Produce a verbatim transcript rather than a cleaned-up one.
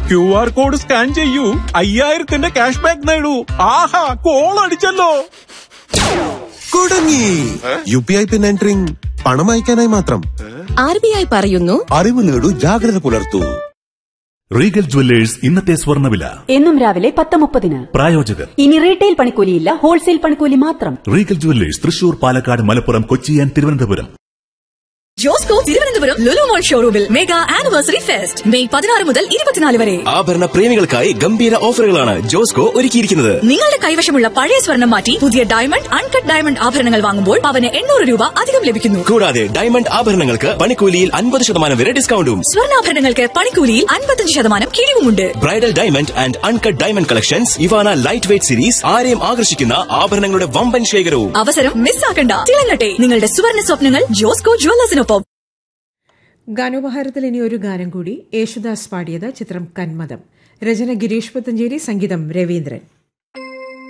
Q R code scan ചെയ്യൂ, അയ്യായിരത്തിന്റെ cash back നേടൂ. ആഹാ, call അടിച്ചല്ലോ. കുടുങ്ങി. U P I pin entering പണം അയക്കാനായി മാത്രം. ആർ ബി ഐ പറയുന്നു, അറിവ് നേടൂ, ജാഗ്രത പുലർത്തൂ. റീഗൽ ജുവല്ലേഴ്സ് ഇന്നത്തെ സ്വർണ്ണവില എന്നും രാവിലെ പത്ത് മുപ്പതിന്. പ്രായോജകർ ഇനി റീറ്റെയിൽ പണിക്കൂലിയില്ല, ഹോൾസെയിൽ പണിക്കൂലി മാത്രം. Regal jewellers Thrissur, Palakkad, Malappuram, Kochi and Thiruvananthapuram. Josco Thiruvananthapuram Lulu മോൾ ഷോറൂമിൽ മെഗാ ആനിവേഴ്സറി ഫെസ്റ്റ് മെയ് പതിനാറ് മുതൽ ഇരുപത്തിനാല് വരെ. ആഭരണ പ്രേമികൾക്കായി ഗംഭീര ഓഫറുകളാണ് ജോസ്കോ ഒരുക്കിയിരിക്കുന്നത്. നിങ്ങളുടെ കൈവശമുള്ള പഴയ സ്വർണം മാറ്റി പുതിയ ഡയമണ്ട്, അൺകട്ട് ഡയമണ്ട് ആഭരണങ്ങൾ വാങ്ങുമ്പോൾ പവന് എണ്ണൂറ് രൂപ അധികം ലഭിക്കുന്നു. കൂടാതെ ഡയമണ്ട് ആഭരണങ്ങൾക്ക് പണിക്കൂലിയിൽ അൻപത് ശതമാനം വരെ ഡിസ്കൗണ്ടും. സ്വർണ്ണാഭരണങ്ങൾക്ക് പണിക്കൂലിയിൽ അൻപത്തഞ്ച് ശതമാനം കിഴിവുമുണ്ട്. Bridal diamond and uncut diamond collections, Ivana light weight series, ആരെയും ആകർഷിക്കുന്ന ആഭരണങ്ങളുടെ വമ്പൻ ശേഖരവും. അവസരം മിസ്സാക്കണ്ട. തിളങ്ങട്ടെ നിങ്ങളുടെ സുവർണ്ണ സ്വപ്നങ്ങൾ ജോസ്കോ ജുവല്ലേഴ്സിനൊപ്പം. ഗാനോപഹാരത്തിൽ ഇനി ഒരു ഗാനം കൂടി. യേശുദാസ് പാടിയത്. ചിത്രം കന്മദം. രചന ഗിരീഷ് പുത്തഞ്ചേരി, സംഗീതം രവീന്ദ്രൻ.